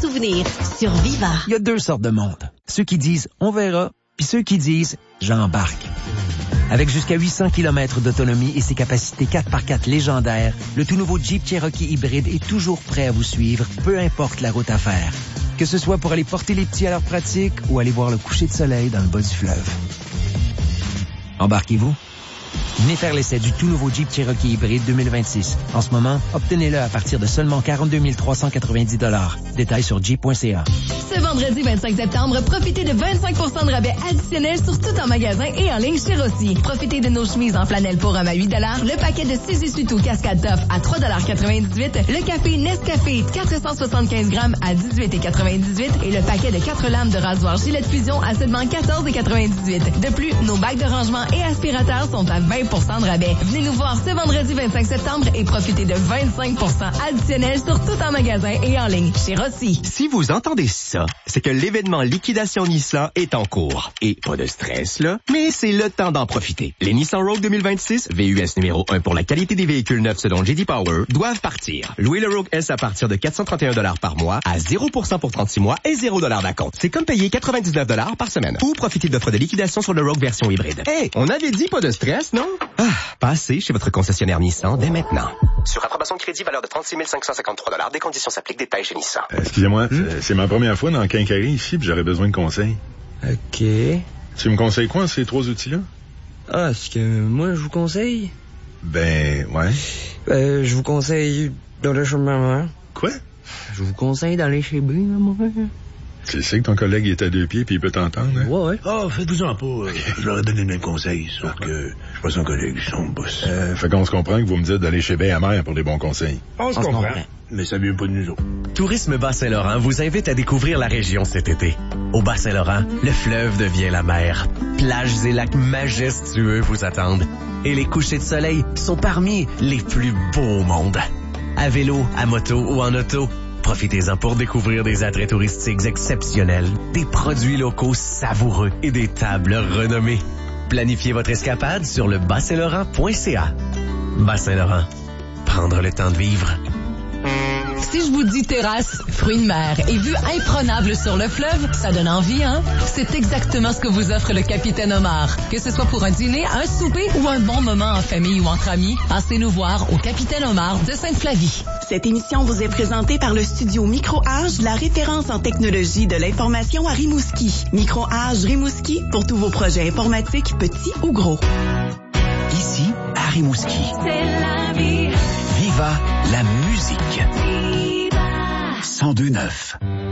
souvenirs sur Viva. Il y a 2 sortes de monde. Ceux qui disent « on verra », puis ceux qui disent « j'embarque ». Avec jusqu'à 800 km d'autonomie et ses capacités 4x4 légendaires, le tout nouveau Jeep Cherokee hybride est toujours prêt à vous suivre, peu importe la route à faire. Que ce soit pour aller porter les petits à leur pratique ou aller voir le coucher de soleil dans le bas du fleuve. Embarquez-vous. Venez faire l'essai du tout nouveau Jeep Cherokee hybride 2026. En ce moment, obtenez-le à partir de seulement 42 390 $. Détails sur jeep.ca. Ce vendredi 25 septembre, profitez de 25 % de rabais additionnels sur tout en magasin et en ligne chez Rossi. Profitez de nos chemises en flanelle pour homme à 8 $, le paquet de 6 essuie-tout Cascade Tough à 3,98 $, le café Nescafé 475 grammes à 18,98 $ et le paquet de 4 lames de rasoir Gillette Fusion à seulement 14,98 $. De plus, nos bacs de rangement et aspirateurs sont à 20 % de rabais. Venez nous voir ce vendredi 25 septembre et profitez de 25 % additionnels sur tout en magasin et en ligne chez Rossi. Si vous entendez ça, c'est que l'événement Liquidation Nissan est en cours. Et pas de stress, là, mais c'est le temps d'en profiter. Les Nissan Rogue 2026, VUS numéro 1 pour la qualité des véhicules neufs selon J.D. Power, doivent partir. Louez le Rogue S à partir de 431 $ par mois, à 0% pour 36 mois et 0 $ d'acompte. C'est comme payer 99 $ par semaine. Ou profiter d'offres de liquidation sur le Rogue version hybride. Hey, on avait dit pas de stress, non? Passez chez votre concessionnaire Nissan dès maintenant. Sur approbation de crédit, valeur de 36 553 $. Des conditions s'appliquent. Détails chez Nissan. Excusez-moi, c'est ma première fois dans le Quincaillerie ici, puis j'aurais besoin de conseils. OK. Tu me conseilles quoi, ces 3 outils-là? Ah, ce que moi, je vous conseille? Ben, ouais. Je vous conseille d'aller chez ma mère. Quoi? Je vous conseille d'aller chez B, ma mère. Tu sais que ton collègue est à 2 pieds puis il peut t'entendre, hein? Ouais. Ah, faites-vous-en pas. Je leur ai donné le même conseil, sauf que je suis pas son collègue, je suis son boss. Fait qu'on se comprend que vous me dites d'aller chez Bay à Mère pour des bons conseils. On se comprend. Mais ça vient pas de nous autres. Tourisme Bas-Saint-Laurent vous invite à découvrir la région cet été. Au Bas-Saint-Laurent, le fleuve devient la mer. Plages et lacs majestueux vous attendent. Et les couchers de soleil sont parmi les plus beaux au monde. À vélo, à moto ou en auto, profitez-en pour découvrir des attraits touristiques exceptionnels, des produits locaux savoureux et des tables renommées. Planifiez votre escapade sur le Bas-Saint-Laurent.ca. Bas-Saint-Laurent, prendre le temps de vivre. Si je vous dis terrasse, fruits de mer et vue imprenable sur le fleuve, ça donne envie, hein? C'est exactement ce que vous offre le Capitaine Omar. Que ce soit pour un dîner, un souper ou un bon moment en famille ou entre amis, passez nous voir au Capitaine Omar de Sainte-Flavie. Cette émission vous est présentée par le studio Micro-Age, la référence en technologie de l'information à Rimouski. Micro-Age Rimouski pour tous vos projets informatiques, petits ou gros. Ici, à Rimouski. C'est la vie. Viva la musique. 102.9.